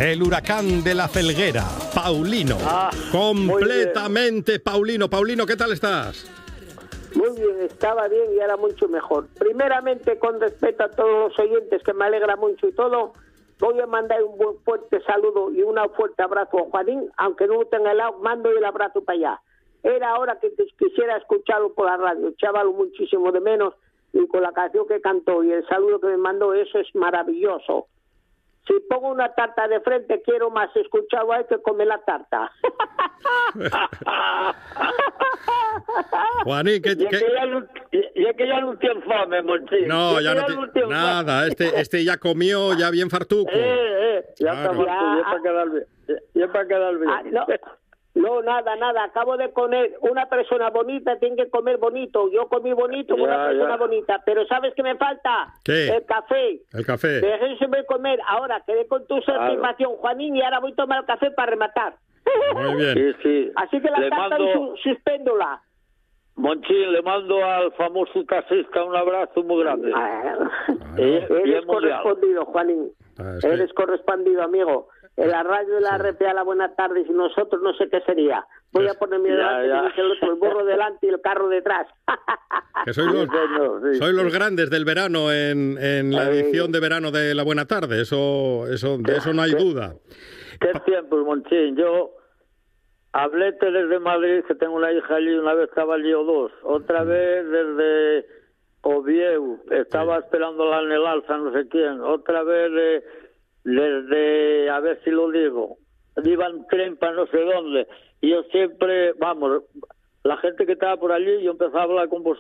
El huracán de la Felguera, Paulino. Completamente Paulino. Paulino, ¿qué tal estás? Muy bien, estaba bien y ahora mucho mejor. Primeramente, con respeto a todos los oyentes, que me alegra mucho y todo, voy a mandar un buen fuerte saludo y un fuerte abrazo a Juanín, aunque no lo tenga al lado, mando el abrazo para allá. Era hora que quisiera escucharlo por la radio, echábalo muchísimo de menos, y con la canción que cantó y el saludo que me mandó, eso es maravilloso. Si pongo una tarta de frente, quiero más escucharlo a él que comer la tarta. Juanín, ¿qué? Ya que ya no tiene fome, Monchín. No, ya no tiene nada. Este ya comió, ya bien fartuco. Ya está fartuco, ya para quedar bien. No, nada. Acabo de comer. Una persona bonita tiene que comer bonito. Yo comí bonito con una persona bonita. Pero ¿sabes qué me falta? ¿Qué? El café. El café. Déjense comer. Ahora quedé con tu satisfacción, Juanín, y ahora voy a tomar el café para rematar. Muy bien. Sí. Así que la tarta suspéndola. Monchín, le mando al famoso taxista un abrazo muy grande. Eres correspondido, Juanín. Eres correspondido, amigo. En la radio de la RPA, la buena tarde, y nosotros no sé qué sería. Voy a poner mi delante, el burro delante y el carro detrás. Que sois los grandes del verano en la edición de verano de la buena tarde. De eso no hay duda. ¿Qué tiempos, Monchín? Yo hablé desde Madrid, que tengo una hija allí, una vez estaba allí o dos. Otra vez desde Oviedo, estaba esperándola en el alza, no sé quién. Otra vez desde, a ver si lo digo, iba en tren para no sé dónde. Y yo siempre, vamos, la gente que estaba por allí, yo empezaba a hablar con vosotros.